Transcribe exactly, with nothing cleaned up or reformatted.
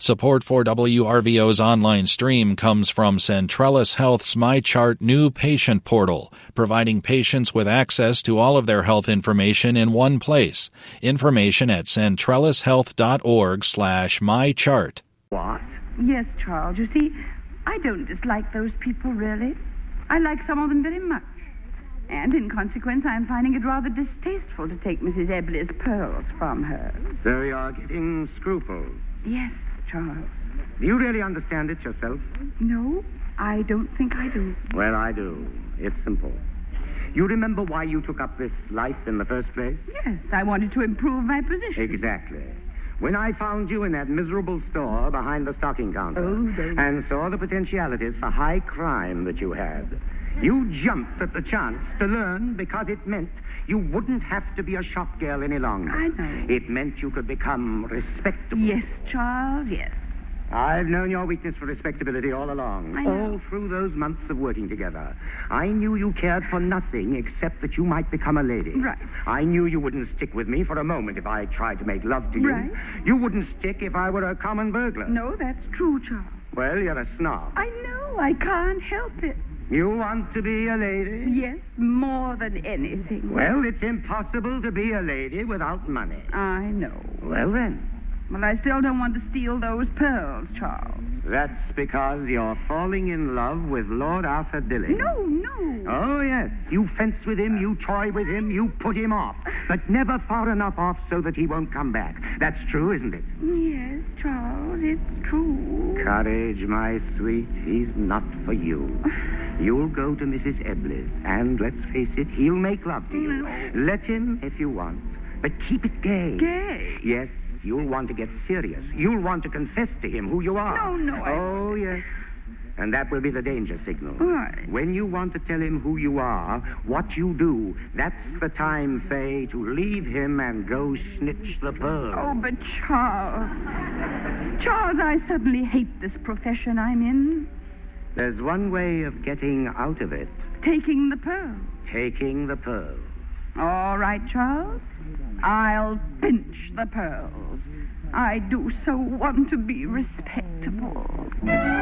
Support for W R V O's online stream comes from Centrellis Health's MyChart new patient portal, providing patients with access to all of their health information in one place. Information at centrellishealth.org slash mychart. What? Yes, Charles. You see, I don't dislike those people, really. I like some of them very much. And in consequence, I'm finding it rather distasteful to take Missus Ebley's pearls from her. So you're getting scruples? Yes, Charles. Do you really understand it yourself? No, I don't think I do. Well, I do. It's simple. You remember why you took up this life in the first place? Yes, I wanted to improve my position. Exactly. When I found you in that miserable store behind the stocking counter Oh, David. and saw the potentialities for high crime that you had, you jumped at the chance to learn because it meant you wouldn't have to be a shop girl any longer. I know. It meant you could become respectable. Yes, Charles, yes. I've known your weakness for respectability all along. I know. All through those months of working together. I knew you cared for nothing except that you might become a lady. Right. I knew you wouldn't stick with me for a moment if I tried to make love to you. Right. You wouldn't stick if I were a common burglar. No, that's true, Charles. Well, you're a snob. I know. I can't help it. You want to be a lady? Yes, more than anything. Well, it's impossible to be a lady without money. I know. Well, then. Well, I still don't want to steal those pearls, Charles. That's because you're falling in love with Lord Arthur Dilling. No, no. Oh, yes. You fence with him, you toy with him, you put him off. But never far enough off so that he won't come back. That's true, isn't it? Yes, Charles, it's true. Courage, my sweet. He's not for you. You'll go to Missus Ebley's, and let's face it, he'll make love to you. Let him if you want, but keep it gay. Gay? Yes, you'll want to get serious. You'll want to confess to him who you are. No, no, I Oh, won't. yes. And that will be the danger signal. Why? When you want to tell him who you are, what you do, that's the time, Faye, to leave him and go snitch the pearl. Oh, but Charles... Charles, I suddenly hate this profession I'm in. There's one way of getting out of it. Taking the pearl. Taking the pearl. All right, Charles. I'll pinch the pearls. I do so want to be respectable.